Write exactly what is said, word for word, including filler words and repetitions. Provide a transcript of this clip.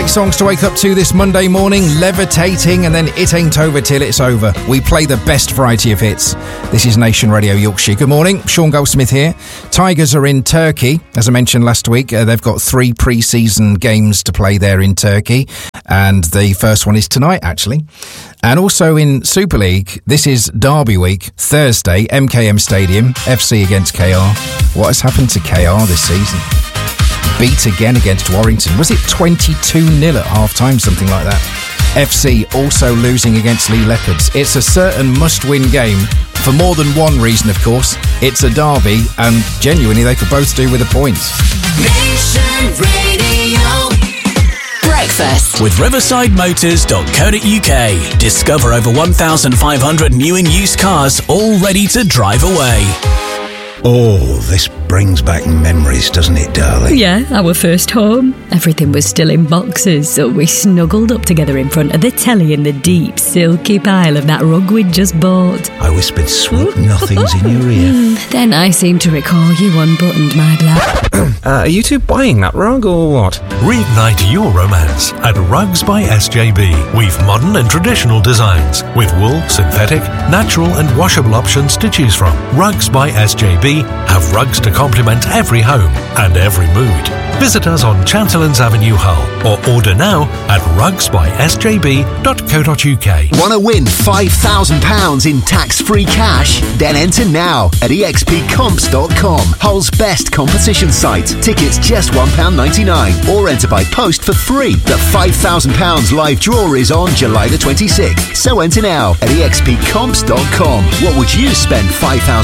Great songs to wake up to this Monday morning. Levitating and then It Ain't Over Till It's Over. We play the best variety of hits. This is Nation Radio Yorkshire. Good morning, Sean Goldsmith here. Tigers are in Turkey. As I mentioned last week, uh, they've got three pre-season games to play there in Turkey. And the first one is tonight, actually. And also in Super League, this is Derby week, Thursday, M K M Stadium, F C against K R. What has happened to K R this season? Beat again against Warrington. Was it twenty-two nil at half-time, something like that? F C also losing against Lee Leopards. It's a certain must-win game for more than one reason, of course. It's a derby, and genuinely they could both do with a point. Nation Radio. Breakfast with riverside motors dot co dot uk. Discover over one thousand five hundred new and used cars all ready to drive away. Oh, this brings back memories, doesn't it, darling? Yeah, our first home. Everything was still in boxes, so we snuggled up together in front of the telly in the deep, silky pile of that rug we'd just bought. I whispered sweet nothings in your ear. Then I seem to recall you unbuttoned my blouse. uh, are you two buying that rug or what? Reignite your romance at Rugs by S J B. We've modern and traditional designs with wool, synthetic, natural and washable options to choose from. Rugs by S J B have rugs to complement every home and every mood. Visit us on Chanterlands Avenue, Hull, or order now at rugs by s j b dot co dot uk. Want to win five thousand pounds in tax-free cash? Then enter now at e x p comps dot com, Hull's best competition site. Tickets just one pound ninety-nine, or enter by post for free. The five thousand pounds live draw is on July the twenty-sixth, so enter now at e x p comps dot com. What would you spend five thousand